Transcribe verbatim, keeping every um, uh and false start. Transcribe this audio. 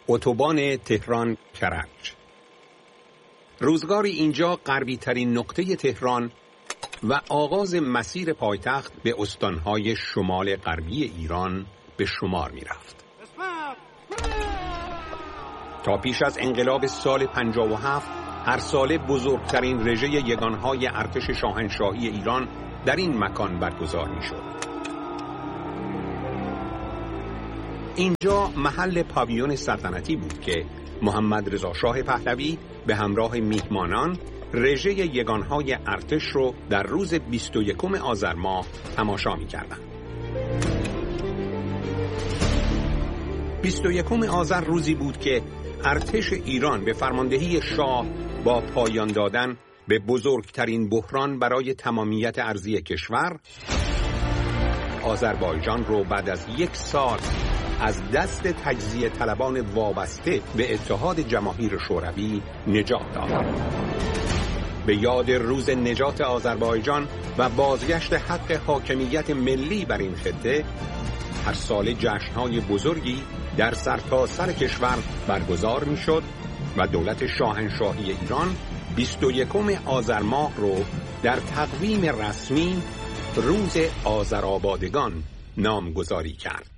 اتوبان تهران کرج. روزگاری اینجا غربی ترین نقطه تهران و آغاز مسیر پایتخت به استانهای شمال غربی ایران به شمار می رفت. تا پیش از انقلاب سال پنجاه و هفت هر ساله بزرگترین رژه یگانهای ارتش شاهنشاهی ایران در این مکان برگزار می شد. اینجا محل پاویون سلطنتی بود که محمد رضا شاه پهلوی به همراه میهمانان رژه یگانهای ارتش رو در روز بیست و یکم آذر ماه تماشا می‌کردند. بیست و یکم آذر روزی بود که ارتش ایران به فرماندهی شاه با پایان دادن به بزرگترین بحران برای تمامیت ارضی کشور، آذربایجان رو بعد از یک سال از دست تجزیه طلبان وابسته به اتحاد جماهیر شوروی نجات داد. به یاد روز نجات آذربایجان و بازگشت حق حاکمیت ملی بر این خطه، هر سال جشن‌های بزرگی در سرتاسر کشور برگزار می‌شد و دولت شاهنشاهی ایران بیست و یکم آذر ماه رو در تقویم رسمی روز آذرآبادگان نامگذاری کرد.